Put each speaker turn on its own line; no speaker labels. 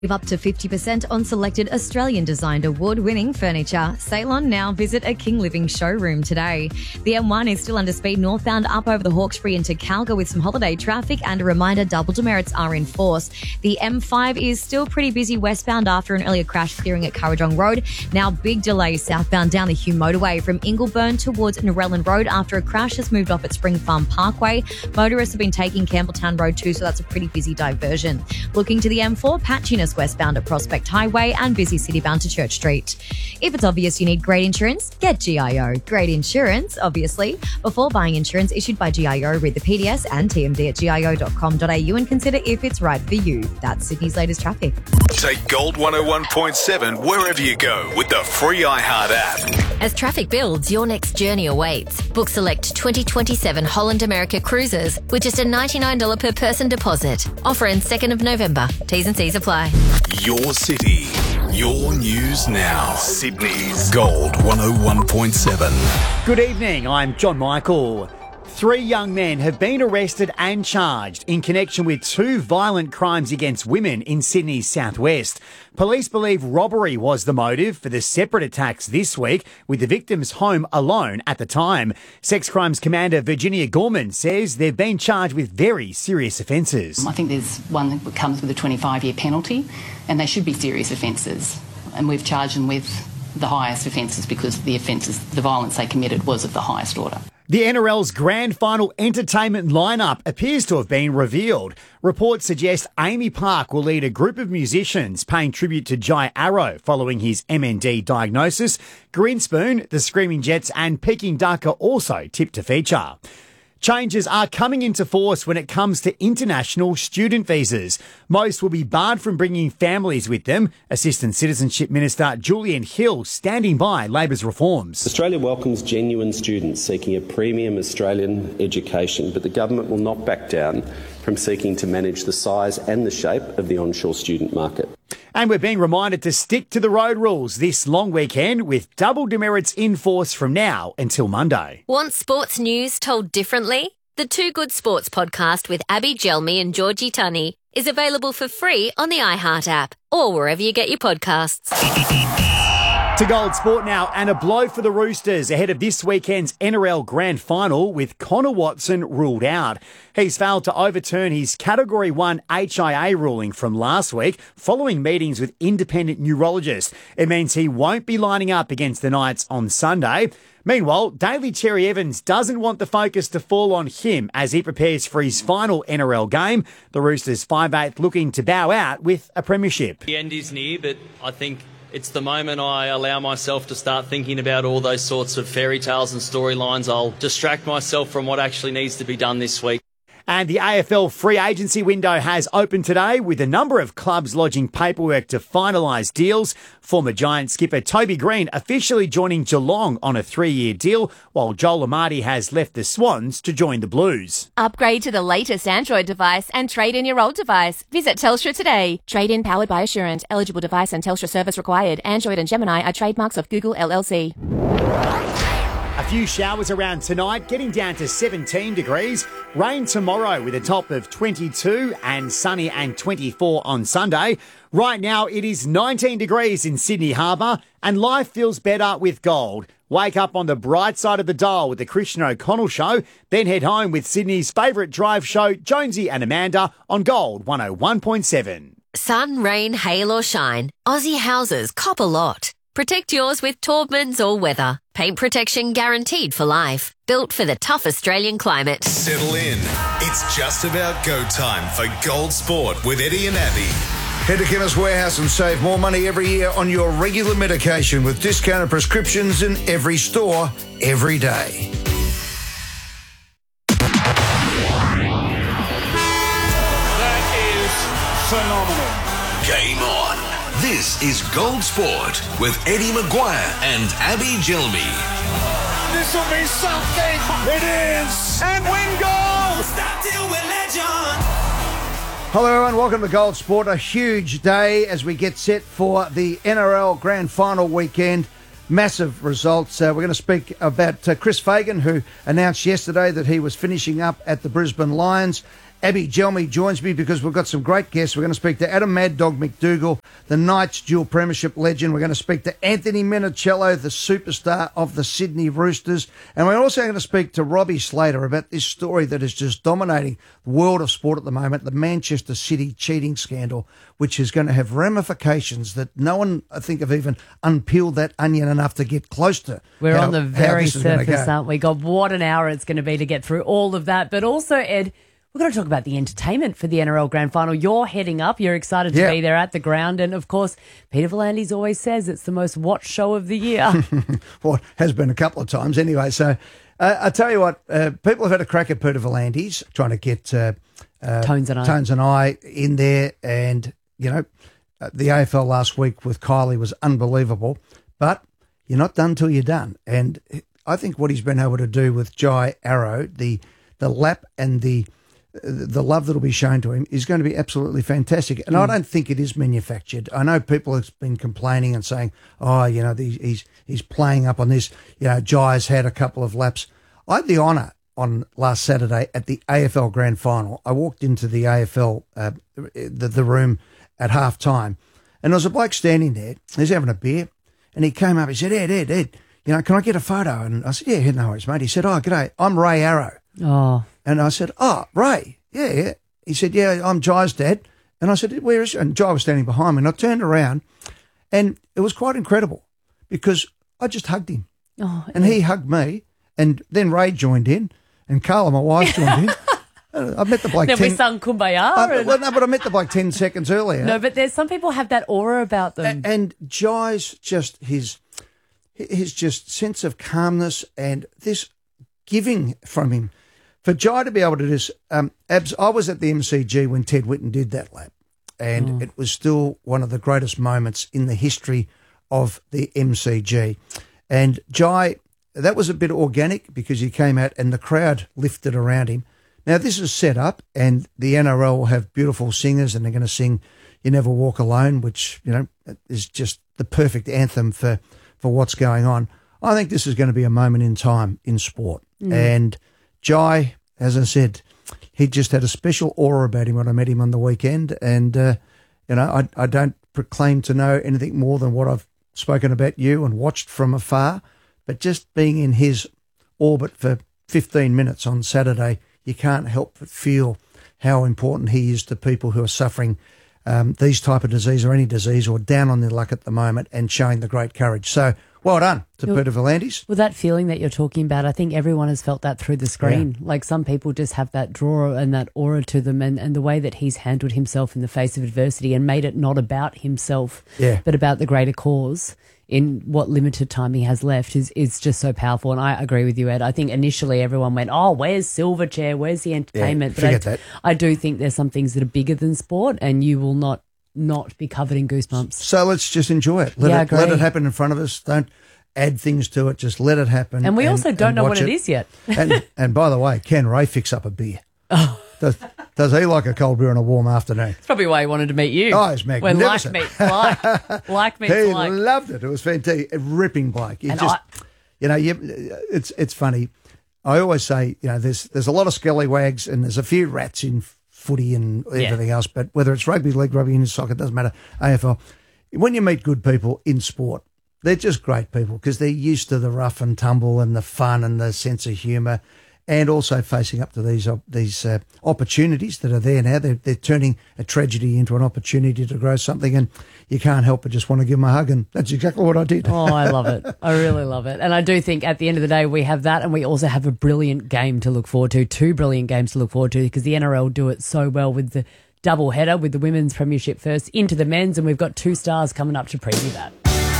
With up to 50% on selected Australian-designed award-winning furniture. Salon now. Visit a King Living showroom today. The M1 is still under speed northbound up over the Hawkesbury into Calgary with some holiday traffic, and a reminder, double demerits are in force. The M5 is still pretty busy westbound after an earlier crash clearing at Currajong Road. Now big delays southbound down the Hume motorway from Ingleburn towards Narellan Road after a crash has moved off at Spring Farm Parkway. Motorists have been taking Campbelltown Road too, so that's a pretty busy diversion. Looking to the M4, patchiness westbound at Prospect Highway and busy citybound to Church Street. If it's obvious you need great insurance, get GIO. Great insurance, obviously. Before buying insurance issued by GIO, read the PDS and TMD at gio.com.au and consider if it's right for you. That's Sydney's latest traffic.
Take Gold 101.7 wherever you go with the free iHeart app.
As traffic builds, your next journey awaits. Book select 2027 Holland America cruises with just a $99 per person deposit. Offer ends 2nd of November. T's and C's apply.
Your city, your news now. Sydney's Gold 101.7.
Good evening, I'm John Michael. 3 young men have been arrested and charged in connection with 2 violent crimes against women in Sydney's southwest. Police believe robbery was the motive for the separate attacks this week, with the victims home alone at the time. Sex Crimes Commander Virginia Gorman says they've been charged with very serious offences.
I think there's one that comes with a 25-year penalty, and they should be serious offences. And we've charged them with the highest offences because the violence they committed was of the highest order.
The NRL's grand final entertainment lineup appears to have been revealed. Reports suggest Amy Park will lead a group of musicians paying tribute to Jai Arrow following his MND diagnosis. Greenspoon, the Screaming Jets and Peking Duck are also tipped to feature. Changes are coming into force when it comes to international student visas. Most will be barred from bringing families with them. Assistant Citizenship Minister Julian Hill standing by Labor's reforms.
Australia welcomes genuine students seeking a premium Australian education, but the government will not back down from seeking to manage the size and the shape of the onshore student market.
And we're being reminded to stick to the road rules this long weekend with double demerits in force from now until Monday.
Want sports news told differently? The Two Good Sports podcast with Abby Gelmi and Georgie Tunney is available for free on the iHeart app or wherever you get your podcasts.
To Gold Sport now, and a blow for the Roosters ahead of this weekend's NRL Grand Final with Connor Watson ruled out. He's failed to overturn his Category 1 HIA ruling from last week following meetings with independent neurologists. It means he won't be lining up against the Knights on Sunday. Meanwhile, Daly Cherry Evans doesn't want the focus to fall on him as he prepares for his final NRL game. The Roosters 5'8" looking to bow out with a premiership.
The end is near, but I think it's the moment I allow myself to start thinking about all those sorts of fairy tales and storylines. I'll distract myself from what actually needs to be done this week.
And the AFL free agency window has opened today with a number of clubs lodging paperwork to finalise deals. Former Giants skipper Toby Green officially joining Geelong on a 3-year deal, while Joel Amati has left the Swans to join the Blues.
Upgrade to the latest Android device and trade in your old device. Visit Telstra today. Trade in powered by Assurant. Eligible device and Telstra service required. Android and Gemini are trademarks of Google LLC.
A few showers around tonight, getting down to 17 degrees. Rain tomorrow with a top of 22 and sunny and 24 on Sunday. Right now it is 19 degrees in Sydney Harbour and life feels better with gold. Wake up on the bright side of the dial with the Christian O'Connell Show, then head home with Sydney's favourite drive show, Jonesy and Amanda, on Gold 101.7.
Sun, rain, hail or shine, Aussie houses cop a lot. Protect yours with Taubman's All Weather. Paint protection guaranteed for life. Built for the tough Australian climate.
Settle in. It's just about go time for Gold Sport with Eddie and Abby.
Head to Chemist Warehouse and save more money every year on your regular medication with discounted prescriptions in every store, every day.
That is phenomenal.
Game on. This is Gold Sport with Eddie Maguire and Abby Gelmi.
This will be something. It is. And win gold. Stop till we're legend.
Hello everyone, welcome to Gold Sport. A huge day as we get set for the NRL Grand Final weekend. Massive results. We're going to speak about Chris Fagan, who announced yesterday that he was finishing up at the Brisbane Lions. Abby Gelmy joins me because we've got some great guests. We're going to speak to Adam Mad Dog McDougall, the Knights dual premiership legend. We're going to speak to Anthony Minichiello, the superstar of the Sydney Roosters. And we're also going to speak to Robbie Slater about this story that is just dominating the world of sport at the moment, the Manchester City cheating scandal, which is going to have ramifications that no one, I think, have even unpeeled that onion enough to get close to.
We're on the very surface, aren't we? God, what an hour it's going to be to get through all of that. But also, Ed, we're going to talk about the entertainment for the NRL Grand Final. You're heading up. You're excited to be there at the ground. And, of course, Peter V'landys always says it's the most watched show of the year.
Well, it has been a couple of times anyway. So I tell you what, people have had a crack at Peter V'landys trying to get
Tones and
I in there. And, you know, the AFL last week with Kylie was unbelievable. But you're not done till you're done. And I think what he's been able to do with Jai Arrow, the lap and the love that will be shown to him is going to be absolutely fantastic. And I don't think it is manufactured. I know people have been complaining and saying, oh, you know, he's playing up on this. You know, Jai's had a couple of laps. I had the honour on last Saturday at the AFL Grand Final. I walked into the AFL, the room at half time, and there was a bloke standing there. He's having a beer, and he came up. He said, Ed, you know, can I get a photo? And I said, yeah, no worries, mate. He said, oh, g'day, I'm Ray Arrow.
Oh.
And I said, oh, Ray, yeah. He said, yeah, I'm Jai's dad. And I said, where is he? And Jai was standing behind me. And I turned around, and it was quite incredible because I just hugged him.
Oh,
and he hugged me. And then Ray joined in, and Carla, my wife, joined in. I met the bloke.
Then we sung Kumbaya.
Well, no, but I met the bloke 10 seconds earlier.
No, but there's some people have that aura about them.
And Jai's just his just sense of calmness and this giving from him. For Jai to be able to just, I was at the MCG when Ted Whitten did that lap, and it was still one of the greatest moments in the history of the MCG. And Jai, that was a bit organic because he came out and the crowd lifted around him. Now, this is set up, and the NRL will have beautiful singers, and they're going to sing You Never Walk Alone, which, you know, is just the perfect anthem for what's going on. I think this is going to be a moment in time in sport. And Jai, as I said, he just had a special aura about him when I met him on the weekend. And, you know, I don't proclaim to know anything more than what I've spoken about you and watched from afar. But just being in his orbit for 15 minutes on Saturday, you can't help but feel how important he is to people who are suffering these type of disease or any disease or down on their luck at the moment and showing the great courage. So well done to Peter V'landys.
Well, that feeling that you're talking about, I think everyone has felt that through the screen. Yeah. Like some people just have that draw and that aura to them, and the way that he's handled himself in the face of adversity and made it not about himself, but about the greater cause in what limited time he has left is just so powerful. And I agree with you, Ed. I think initially everyone went, oh, where's Silverchair? Where's the entertainment?
Yeah, forget that.
I do think there's some things that are bigger than sport, and you will not be covered in goosebumps.
So let's just enjoy it. Let it happen in front of us. Don't add things to it. Just let it happen.
And we also don't know what it is yet.
and by the way, can Ray fix up a beer? Oh. Does he like a cold beer on a warm afternoon?
That's probably why he wanted to meet you.
Oh, he's magnificent.
When like meets
he
like.
He loved it. It was fantastic. A ripping bloke. It's funny. I always say, you know, there's a lot of scallywags and there's a few rats in footy and everything else, but whether it's rugby league, rugby union, soccer, it doesn't matter, AFL. When you meet good people in sport, they're just great people because they're used to the rough and tumble and the fun and the sense of humour, and also facing up to these opportunities that are there now. They're turning a tragedy into an opportunity to grow something, and you can't help but just want to give them a hug, and that's exactly what I did.
Oh, I love it. I really love it. And I do think at the end of the day we have that, and we also have a brilliant game to look forward to, 2 brilliant games to look forward to, because the NRL do it so well with the double header with the women's premiership first into the men's, and we've got 2 stars coming up to preview that.